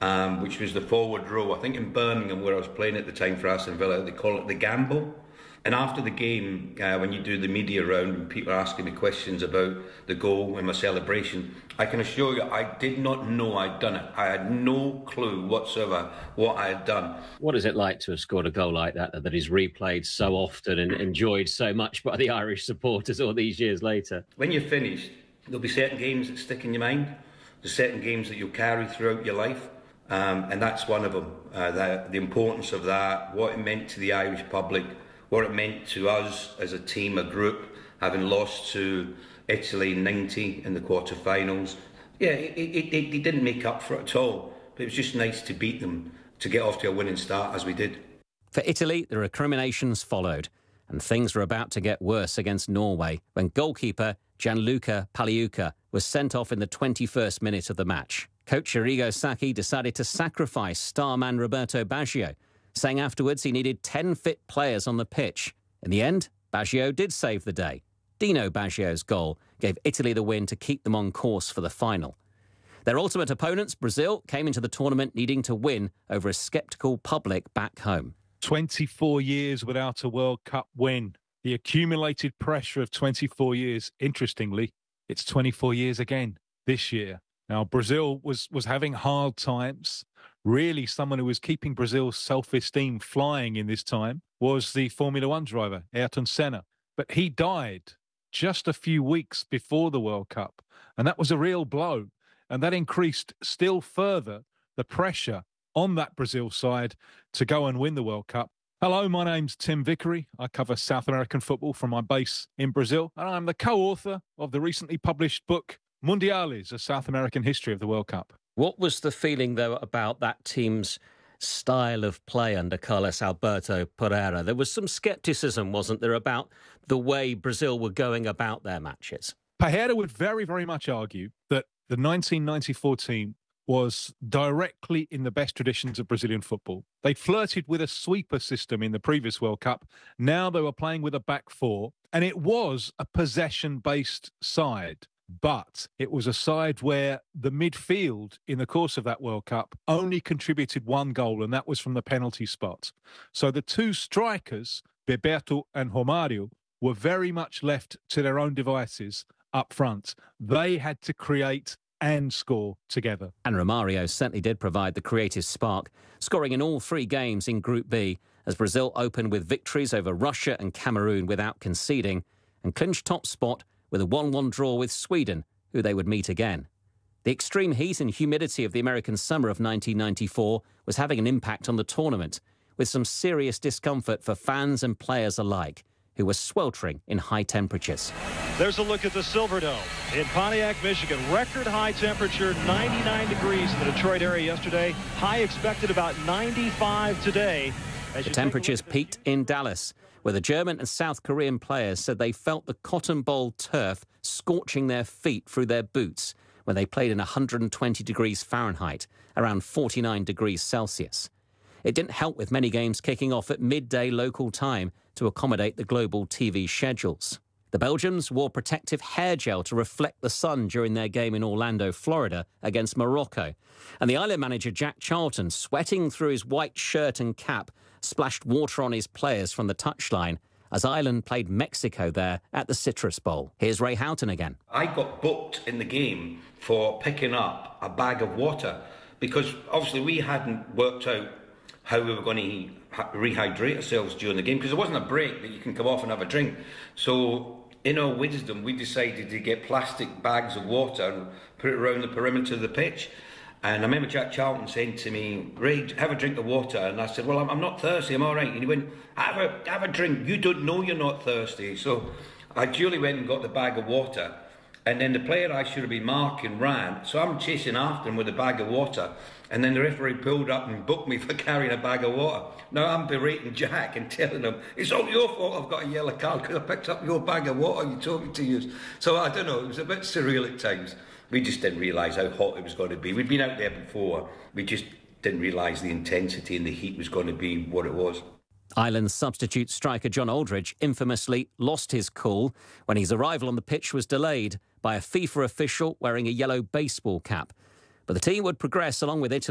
which was the forward row. I think in Birmingham, where I was playing at the time for Aston Villa, they call it the gamble. And after the game, when you do the media round and people are asking me questions about the goal and my celebration, I can assure you I did not know I'd done it. I had no clue whatsoever what I had done. What is it like to have scored a goal like that is replayed so often and enjoyed so much by the Irish supporters all these years later? When you're finished, there'll be certain games that stick in your mind. There's certain games that you'll carry throughout your life. And that's one of them. The importance of that, what it meant to the Irish public, what it meant to us as a team, a group, having lost to Italy in '90 in the quarter-finals. Yeah, it didn't make up for it at all. But it was just nice to beat them, to get off to a winning start as we did. For Italy, the recriminations followed, and things were about to get worse against Norway when goalkeeper Gianluca Pagliuca was sent off in the 21st minute of the match. Coach Arrigo Sacchi decided to sacrifice star man Roberto Baggio, saying afterwards he needed 10 fit players on the pitch. In the end, Baggio did save the day. Dino Baggio's goal gave Italy the win to keep them on course for the final. Their ultimate opponents, Brazil, came into the tournament needing to win over a sceptical public back home. 24 years without a World Cup win. The accumulated pressure of 24 years. Interestingly, it's 24 years again this year. Now, Brazil was having hard times. Really, someone who was keeping Brazil's self-esteem flying in this time was the Formula One driver, Ayrton Senna. But he died just a few weeks before the World Cup. And that was a real blow. And that increased still further the pressure on that Brazil side to go and win the World Cup. Hello, my name's Tim Vickery. I cover South American football from my base in Brazil. And I'm the co-author of the recently published book, Mundiales, A South American History of the World Cup. What was the feeling, though, about that team's style of play under Carlos Alberto Pereira? There was some scepticism, wasn't there, about the way Brazil were going about their matches? Pereira would very, very much argue that the 1994 team was directly in the best traditions of Brazilian football. They flirted with a sweeper system in the previous World Cup. Now they were playing with a back four, and it was a possession-based side. But it was a side where the midfield in the course of that World Cup only contributed one goal, and that was from the penalty spot. So the two strikers, Bebeto and Romário, were very much left to their own devices up front. They had to create and score together. And Romário certainly did provide the creative spark, scoring in all three games in Group B as Brazil opened with victories over Russia and Cameroon without conceding and clinched top spot with a 1-1 draw with Sweden, who they would meet again. The extreme heat and humidity of the American summer of 1994 was having an impact on the tournament, with some serious discomfort for fans and players alike, who were sweltering in high temperatures. There's a look at the Silverdome in Pontiac, Michigan. Record high temperature, 99 degrees in the Detroit area yesterday. High expected about 95 today. The temperatures peaked in Dallas, where the German and South Korean players said they felt the Cotton Bowl turf scorching their feet through their boots when they played in 120 degrees Fahrenheit, around 49 degrees Celsius. It didn't help with many games kicking off at midday local time to accommodate the global TV schedules. The Belgians wore protective hair gel to reflect the sun during their game in Orlando, Florida, against Morocco. And the Ireland manager Jack Charlton, sweating through his white shirt and cap, splashed water on his players from the touchline as Ireland played Mexico there at the Citrus Bowl. Here's Ray Houghton again. I got booked in the game for picking up a bag of water because obviously we hadn't worked out how we were going to rehydrate ourselves during the game because there wasn't a break that you can come off and have a drink. So in our wisdom, we decided to get plastic bags of water and put it around the perimeter of the pitch. And I remember Jack Charlton saying to me, Ray, have a drink of water. And I said, well, I'm not thirsty, I'm all right. And he went, have a drink. You don't know you're not thirsty. So I duly went and got the bag of water. And then the player I should have been marking ran. So I'm chasing after him with a bag of water. And then the referee pulled up and booked me for carrying a bag of water. Now I'm berating Jack and telling him, it's all your fault I've got a yellow card because I picked up your bag of water you told me to use. So I don't know, it was a bit surreal at times. We just didn't realise how hot it was going to be. We'd been out there before. We just didn't realise the intensity and the heat was going to be what it was. Ireland's substitute striker John Aldridge infamously lost his cool when his arrival on the pitch was delayed by a FIFA official wearing a yellow baseball cap. But the team would progress along with Italy